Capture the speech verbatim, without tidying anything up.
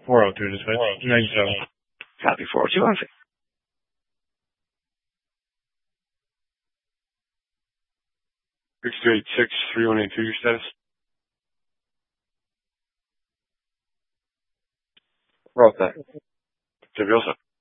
four oh two dispatch. ninety-seven. Copy four oh two. On six two eight six, three one eight two, your status? Roll that. Jeffy also.